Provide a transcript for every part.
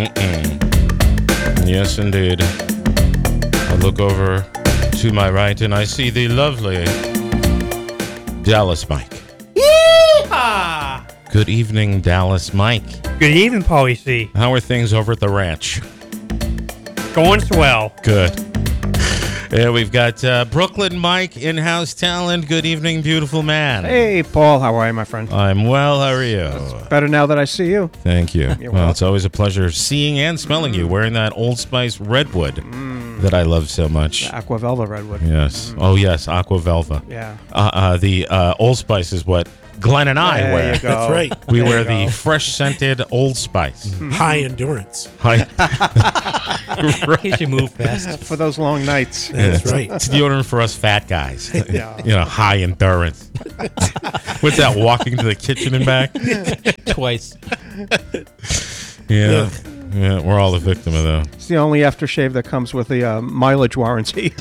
Yes, indeed. I look over to my right and I see the lovely Dallas Mike. Yeehaw! Good evening, Dallas Mike. Good evening, Paulie C. How are things over at the ranch? Going swell. Good. Yeah, we've got Brooklyn Mike, in-house talent. Good evening, beautiful man. Hey, Paul. How are you, my friend? I'm well. How are you? Better now that I see you. Thank you. You're Well, it's always a pleasure seeing and smelling you wearing that Old Spice Redwood that I love so much. Aqua Velva Redwood. Yes. Oh, yes. Aqua Velva. Yeah. The Old Spice is what Glenn and I There wear. you go. That's right. We There wear you the go. fresh scented Old Spice. High endurance. Hi. In case you move fast. For those long nights. That's right. It's deodorant for us fat guys. Yeah. You know, high endurance. What's that? Walking to the kitchen and back? Twice. Yeah. Yeah, we're all a victim of that. It's the only aftershave that comes with the mileage warranty.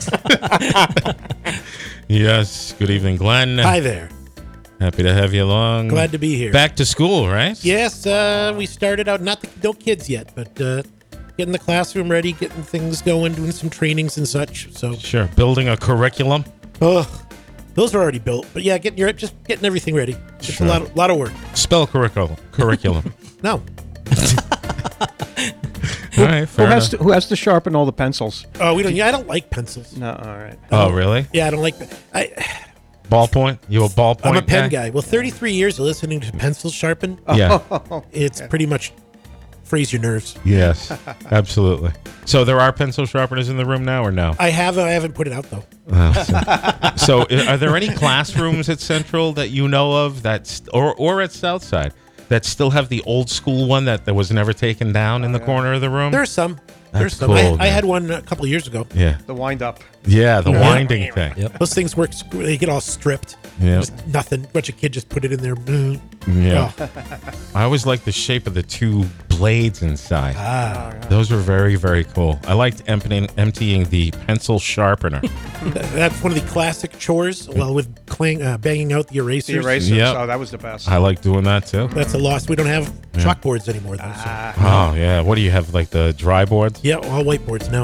Yes. Good evening, Glenn. Hi there. Happy to have you along. Glad to be here. Back to school, right? Yes, we started out, no kids yet, but getting the classroom ready, getting things going, doing some trainings and such. So, Sure. Building a curriculum. those are already built. But yeah, just getting everything ready. Just Sure. a lot of work. Spell curriculum. No. All right. Fair enough. Who has to sharpen all the pencils? Oh, we don't. Yeah, I don't like pencils. No, all right. Oh, really? Yeah, I don't like. Ballpoint? You a ballpoint I'm a pen guy. Well, 33 years of listening to pencils sharpen. Yeah. It's pretty much freeze your nerves. Yes. Absolutely. So there are pencil sharpeners in the room now, or no? I haven't put it out though. So are there any classrooms at Central that you know of or at Southside that still have the old school one that was never taken down in the corner of the room? There's some. That's There's some. cool, I man. had one a couple of years ago. Yeah. The wind up. Yeah, the winding thing. Yep. Those things work. They get all stripped. Yeah. Just nothing. Bunch of kid just put it in there. Yeah. Oh. I always liked the shape of the two blades inside. Ah, Those were very, very cool. I liked emptying the pencil sharpener. that's one of the classic chores. Well, with banging out the erasers. The erasers. Yep. Oh, that was the best. I like doing that too. That's a loss. We don't have chalkboards anymore, though. So. Oh, yeah. What do you have, like the dry boards? Yeah, all whiteboards now.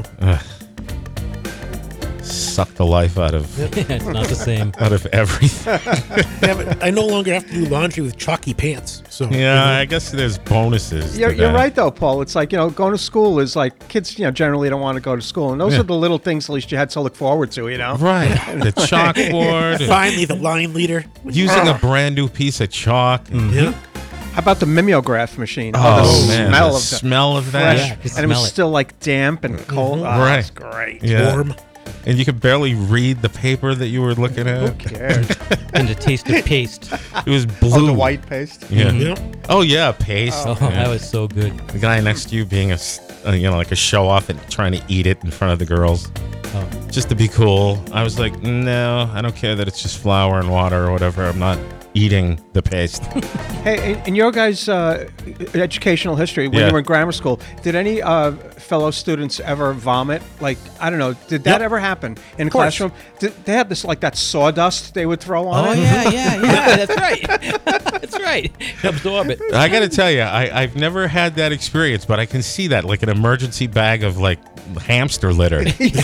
Suck the life out of It's not the same. everything. I no longer have to do laundry with chalky pants. So Yeah, I guess there's bonuses. to You're that. right, though, Paul. It's like, going to school is like kids, generally don't want to go to school. And those Yeah. are the little things at least you had to look forward to, Right. The chalkboard. and finally, the line leader. using a brand new piece of chalk. Yeah. How about the mimeograph machine? Oh, the man. smell the of the smell of fresh. that. Yeah, you and it was smell it. still like damp and cold. Oh, Right. That's great. Yeah. Warm. And you could barely read the paper that you were looking Who at. cares? And the taste of paste. It was blue. Oh, the white paste. Yeah. Yeah. Oh, yeah, paste. Oh, Yeah. that was so good. The guy next to you being like a show off and trying to eat it in front of the girls. Oh. Just to be cool. I was like, no, I don't care that it's just flour and water or whatever. I'm not eating the paste. Hey, in your guys' educational history, when Yeah. you were in grammar school, did any fellow students ever vomit? Like, I don't know, did that Yep. ever happen in a course. classroom? Did they had this like that sawdust they would throw on Oh, it? yeah. That's right. That's right. Absorb it. I got to tell you, I've never had that experience, but I can see that, like an emergency bag of like hamster litter.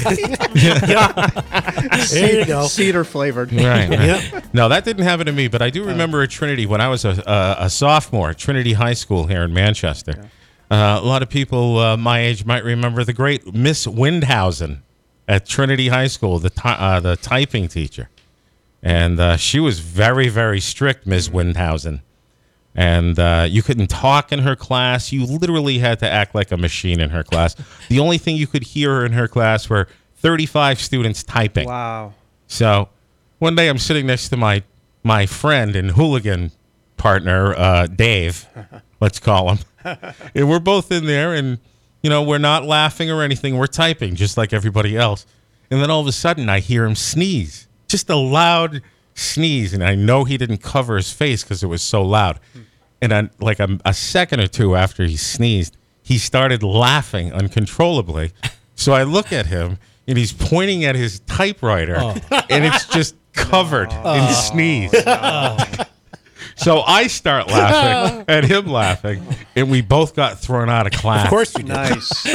There you go. Cedar flavored. Right. Yeah. No, that didn't happen to me, but I do remember at Trinity when I was a sophomore at Trinity High School here in Manchester. A lot of people my age might remember the great Miss Windhausen at Trinity High School, the typing teacher. And she was very, very strict, Ms. Windhausen. And you couldn't talk in her class. You literally had to act like a machine in her class. The only thing you could hear in her class were 35 students typing. Wow. So one day I'm sitting next to my friend and hooligan partner, Dave, let's call him. And we're both in there and, we're not laughing or anything. We're typing just like everybody else. And then all of a sudden I hear him sneeze, just a loud sneeze. And I know he didn't cover his face because it was so loud. And then, like a second or two after he sneezed, he started laughing uncontrollably. So I look at him and he's pointing at his typewriter and it's just covered in sneeze. So I start laughing at him laughing, and we both got thrown out of class. Of course you did. Nice.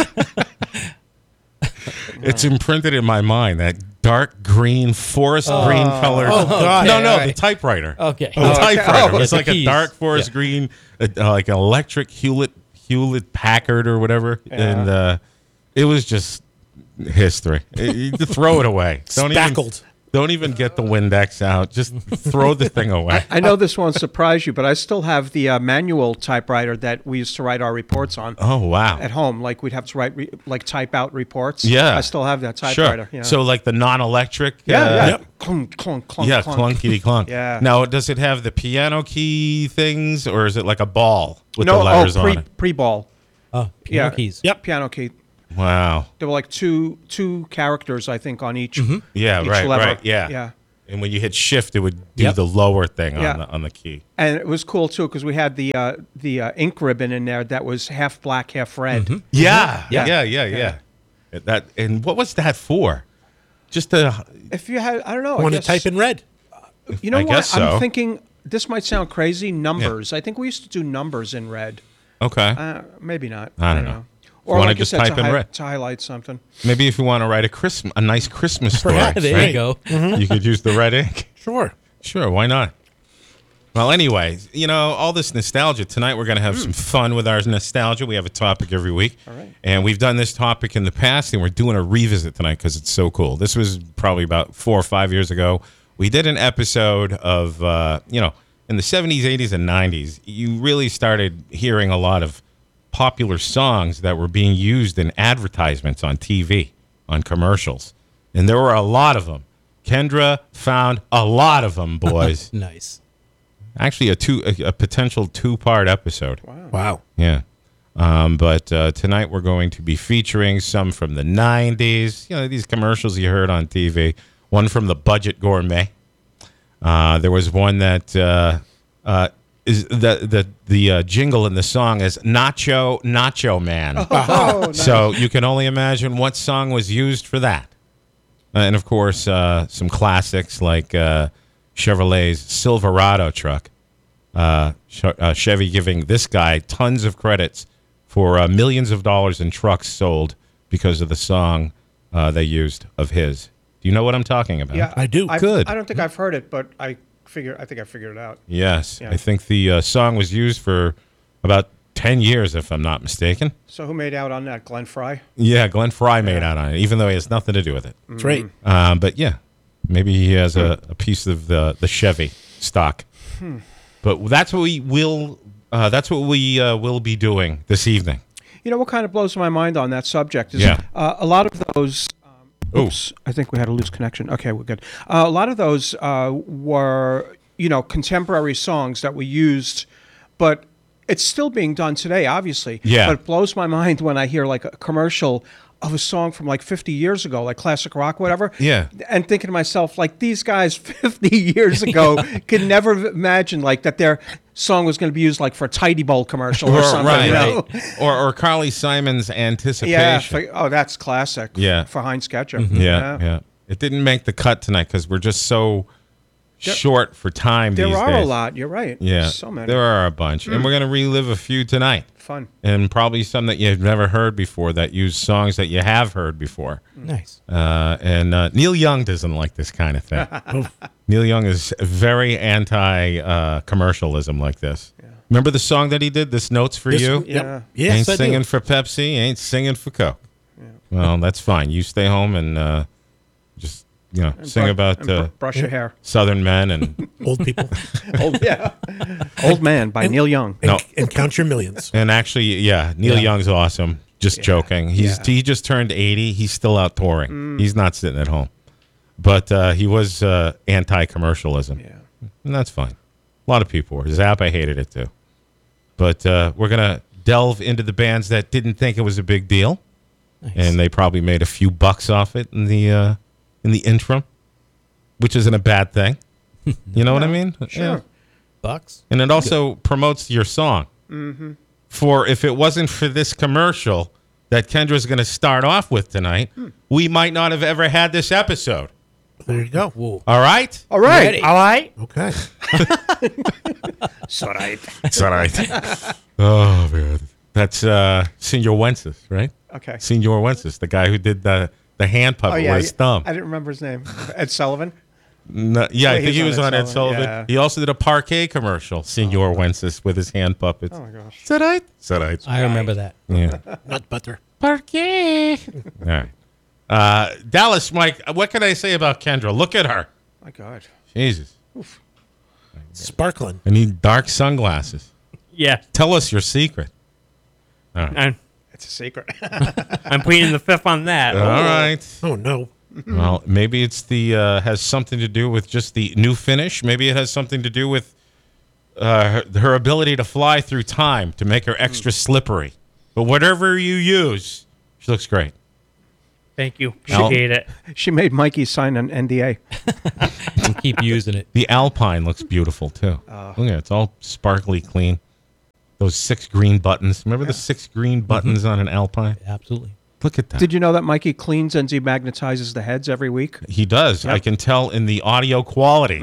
It's imprinted in my mind, that dark green, forest green color. Oh, God. No, all right. the typewriter. Okay. The typewriter. Oh, It's the like a keys. dark forest green, like an electric Hewlett Packard or whatever. And it was just history. You throw it away. Spackled. Don't even get the Windex out. Just throw the thing away. I know this won't surprise you, but I still have the manual typewriter that we used to write our reports on Oh, wow. at home. Like we'd have to write, type out reports. Yeah. I still have that Sure. typewriter. Yeah. So like the non-electric. yeah. Yep. Clunk, clunk, clunk, Yeah, clunk. clunkety clunk. Yeah. Now, does it have the piano key things, or is it like a ball with No, the letters on it? pre-ball. Oh, piano Yeah. keys. Yep. Piano key. Wow. There were like two characters, I think, on each. Yeah, each right, lever. right. Yeah. Yeah. And when you hit shift, it would do Yep. the lower thing Yeah. on the key. And it was cool too because we had the ink ribbon in there that was half black, half red. Yeah. Yeah. Yeah. That and what was that for? Just to If you had, I don't know, Want to guess- type in red? You know I what? guess so. I'm thinking this might sound crazy. Numbers. I think we used to do numbers in red. okay. Maybe not. I don't know. Or wanna like you just said, type in red. to highlight something. Maybe if you want to write a nice Christmas story, Perhaps. There Right. you go. you could use the red ink. Sure. Sure, why not? Well, anyway, all this nostalgia. Tonight we're going to have some fun with our nostalgia. We have a topic every week. All right. And we've done this topic in the past, and we're doing a revisit tonight because it's so cool. This was probably about 4 or 5 years ago. We did an episode of, in the 70s, 80s, and 90s, you really started hearing a lot of popular songs that were being used in advertisements on TV, on commercials. And there were a lot of them. Kendra found a lot of them, boys. Nice. Actually, a potential 2-part episode. Wow. Yeah. But tonight we're going to be featuring some from the 90s. These commercials you heard on TV. One from the Budget Gourmet. There was one that is the jingle in the song is Nacho Man. Oh, nice. So you can only imagine what song was used for that. And of course, some classics like Chevrolet's Silverado truck. Chevy giving this guy tons of credits for millions of dollars in trucks sold because of the song they used of his. Do you know what I'm talking about? Yeah, I do. Good. I don't think I've heard it, but I think I figured it out. Yes. Yeah. I think the song was used for about 10 years, if I'm not mistaken. So who made out on that? Glenn Fry? Yeah, Glenn Fry made out on it, even though he has nothing to do with it. That's right. But yeah, maybe he has a piece of the Chevy stock. But that's what we will. That's what we will be doing this evening. You know what kind of blows my mind on that subject is Yeah. a lot of those. Ooh. Oops, I think we had a loose connection. Okay, we're good. A lot of those were contemporary songs that we used, but it's still being done today, obviously. Yeah. But it blows my mind when I hear like a commercial of a song from like 50 years ago, like classic rock, whatever. Yeah. And thinking to myself, like these guys 50 years ago could never imagine like that their song was going to be used like for a Tidy Bowl commercial or something. right, you know? or Carly Simon's Anticipation. Yeah. That's classic. Yeah. For Heinz Ketchup. Yeah. It didn't make the cut tonight because we're just so short for time There these are days. a lot. You're right. Yeah, So many. there are a bunch, and we're going to relive a few tonight. Fun. And probably some that you've never heard before that use songs that you have heard before. Nice. And Neil Young doesn't like this kind of thing. Neil Young is very anti-commercialism like this. Remember the song that he did, This Note's for This- You? Yeah. Yep. Yes, Ain't I do. singing for Pepsi, ain't singing for Coke. Well, that's fine. You stay home and just, sing about brush your hair. Southern men and Old people. Old Man by Neil Young. no. And count your millions. And actually, Neil Young's awesome. Just joking. He just turned 80. He's still out touring. He's not sitting at home. But he was anti-commercialism. Yeah. And that's fine. A lot of people were. Zappa hated it too. But we're going to delve into the bands that didn't think it was a big deal. Nice. And they probably made a few bucks off it in the interim, which isn't a bad thing. You know what I mean? Sure. Yeah. Bucks. And it also promotes your song. Mm-hmm. For if it wasn't for this commercial that Kendra's going to start off with tonight, we might not have ever had this episode. There you go. Whoa. All right? All right. Ready. All right. Okay. It's all right. It's all right. Oh, man. That's Senor Wences, right? Okay. Senor Wences, the guy who did the hand puppet with his thumb. I didn't remember his name. Ed Sullivan. No, yeah, I think he was on Ed Sullivan. Yeah. He also did a parquet commercial, Senor Wences, with his hand puppets. Oh my gosh. Is that right? Is that right? I remember that. Yeah. Nut butter. Parquet. All right. Dallas, Mike, what can I say about Kendra? Look at her. My God. Jesus. Sparkling. I need dark sunglasses. Yes. Tell us your secret. I'm, It's a secret. I'm pleading the fifth on that. All right. Oh, no. Well, maybe it's the has something to do with just the new finish. Maybe it has something to do with her ability to fly through time to make her extra slippery. But whatever you use, she looks greit. Thank you. Al- Appreciate it. She made Mikey sign an NDA. We'll keep using it. The Alpine looks beautiful too. Look at it; it's all sparkly clean. Those 6 green buttons. Remember the 6 green buttons on an Alpine? Absolutely. Look at that. Did you know that Mikey cleans and demagnetizes the heads every week? He does. I can tell in the audio quality.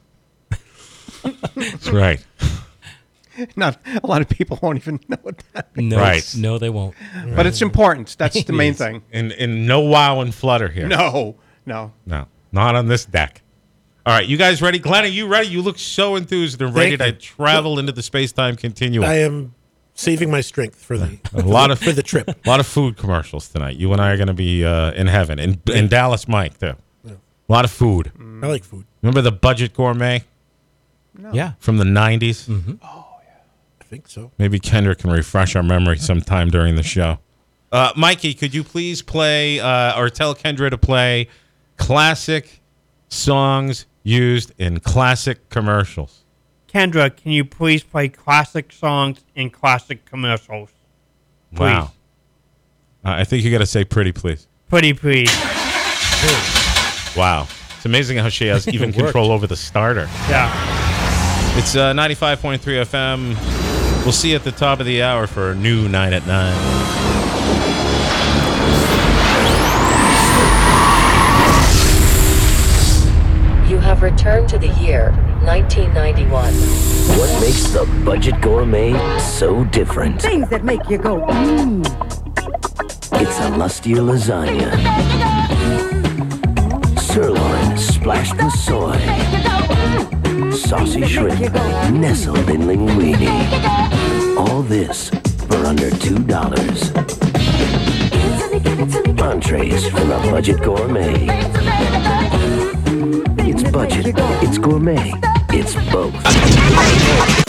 That's right. Not a lot of people won't even know what that means. No, Right. no, they won't. But it's important. That's the main is. thing. And no wow and flutter here. No. No, not on this deck. All right, you guys ready? Glenn, are you ready? You look so enthused and ready Thank to you. travel into the space-time continuum. I am saving my strength for the A lot of for the trip. A lot of food commercials tonight. You and I are going to be in heaven. And Dallas Mike, too. A lot of food. I like food. Remember the Budget Gourmet Yeah. from the 90s? I think so. Maybe Kendra can refresh our memory sometime during the show. Mikey, could you please play or tell Kendra to play classic songs used in classic commercials? Kendra, can you please play classic songs in classic commercials? Wow. I think you got to say pretty, please. Pretty please. Wow. It's amazing how she has even control over the starter. Yeah. It's 95.3 FM. We'll see you at the top of the hour for a new 9 at 9. You have returned to the year 1991. What makes the Budget Gourmet so different? Things that make you go, mmm. It's a lustier lasagna. Sirloin splashed with soy. Saucy shrimp nestled in linguine. All this for under $2. Entrees from a Budget Gourmet. It's budget, it's gourmet, it's both.